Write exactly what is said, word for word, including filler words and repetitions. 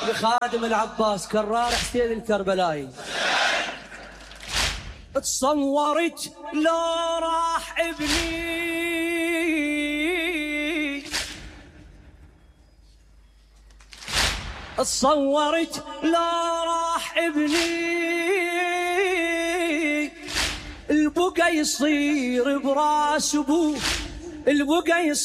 لخادم العباس كرار حسين الكربلائي. تصورت لو راح ابني تصورت لو راح ابني البقى يصير براس ابوه البقى